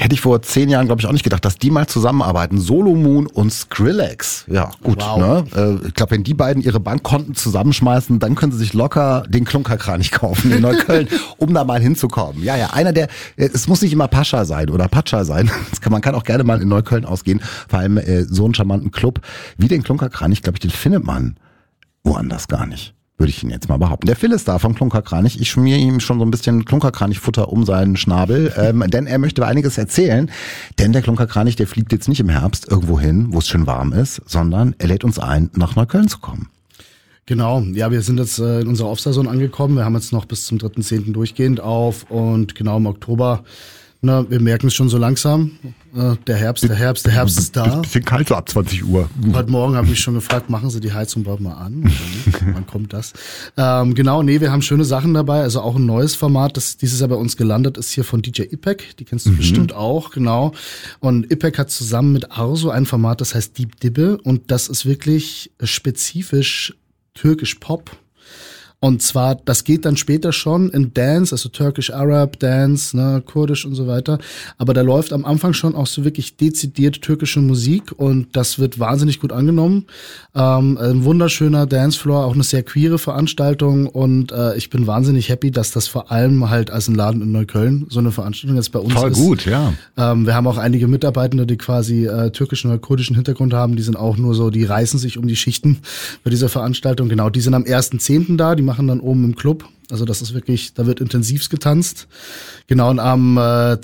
Hätte ich vor 10 Jahren, glaube ich, auch nicht gedacht, dass die mal zusammenarbeiten. Solo Moon und Skrillex. Ja, gut. Wow. Ne? Ich glaube, wenn die beiden ihre Bankkonten zusammenschmeißen, dann können sie sich locker den Klunkerkranich kaufen in Neukölln, um da mal hinzukommen. Ja, es muss nicht immer Pascha sein oder Patscha sein. Man kann auch gerne mal in Neukölln ausgehen. Vor allem so einen charmanten Club wie den Klunkerkranich, glaube ich, den findet man woanders gar nicht. Würde ich ihn jetzt mal behaupten. Der Phil ist da vom Klunkerkranich. Ich schmier ihm schon so ein bisschen Klunkerkranichfutter um seinen Schnabel, denn er möchte einiges erzählen. Denn der Klunkerkranich, der fliegt jetzt nicht im Herbst irgendwo hin, wo es schön warm ist, sondern er lädt uns ein, nach Neukölln zu kommen. Genau, ja, wir sind jetzt in unserer Off-Saison angekommen. Wir haben jetzt noch bis zum 3.10. durchgehend auf und genau im Oktober, wir merken es schon so langsam. Der Herbst ist da. Bisschen kalt so ab 20 Uhr. Heute Morgen habe ich schon gefragt, machen Sie die Heizung überhaupt mal an? Wann kommt das? Wir haben schöne Sachen dabei, also auch ein neues Format, das dieses Jahr bei uns gelandet ist, hier von DJ Ipek. Die kennst du bestimmt auch, genau. Und Ipek hat zusammen mit Arso ein Format, das heißt Deep Dibbe und das ist wirklich spezifisch türkisch Pop. Und zwar, das geht dann später schon in Dance, also Turkish-Arab, Dance, Kurdisch und so weiter. Aber da läuft am Anfang schon auch so wirklich dezidiert türkische Musik und das wird wahnsinnig gut angenommen. Ein wunderschöner Dancefloor, auch eine sehr queere Veranstaltung und ich bin wahnsinnig happy, dass das vor allem halt als ein Laden in Neukölln so eine Veranstaltung jetzt bei uns Voll ist. Voll gut, ja. Wir haben auch einige Mitarbeitende, die quasi türkischen oder kurdischen Hintergrund haben. Die sind auch nur so, die reißen sich um die Schichten bei dieser Veranstaltung. Genau, die sind am 1.10. da, die machen dann oben im Club. Also das ist wirklich, da wird intensivst getanzt. Genau, und am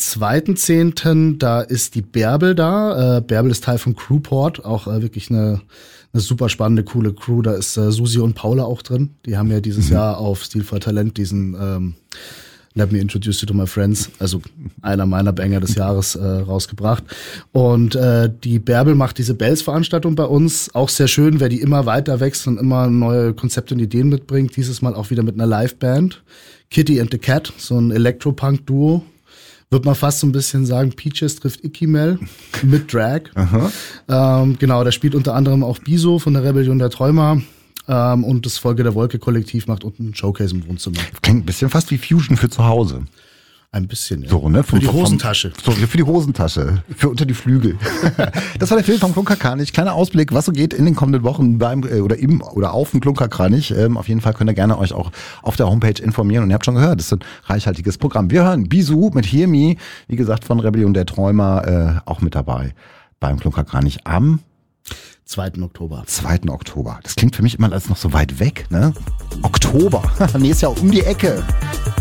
2.10. da ist die Bärbel da. Bärbel ist Teil von Crewport, auch wirklich eine super spannende, coole Crew. Da ist Susi und Paula auch drin. Die haben ja dieses Jahr auf Stil for Talent diesen Let Me Introduce You to My Friends, also einer meiner Banger des Jahres rausgebracht. Und die Bärbel macht diese Bells-Veranstaltung bei uns, auch sehr schön, wer die immer weiter wächst und immer neue Konzepte und Ideen mitbringt. Dieses Mal auch wieder mit einer Live-Band. Kitty and the Cat, so ein Elektropunk-Duo. Wird man fast so ein bisschen sagen, Peaches trifft Icky Mel mit Drag. Genau, da spielt unter anderem auch Biso von der Rebellion der Träumer. Und das Folge der Wolke Kollektiv macht unten ein Showcase im Wohnzimmer. Klingt ein bisschen fast wie Fusion für zu Hause. Ein bisschen, ja. So, ne? Für die Hosentasche. Für die Hosentasche. Für unter die Flügel. Das war der Film vom Klunkerkranich. Kleiner Ausblick, was so geht in den kommenden Wochen oder auf dem Klunkerkranich. Auf jeden Fall könnt ihr gerne euch auch auf der Homepage informieren. Und ihr habt schon gehört, das ist ein reichhaltiges Programm. Wir hören Bisou mit Hear Me, wie gesagt, von Rebellion der Träumer, auch mit dabei beim Klunkerkranich am 2. Oktober. 2. Oktober. Das klingt für mich immer als noch so weit weg, ne? Oktober. Nächstes Jahr um die Ecke.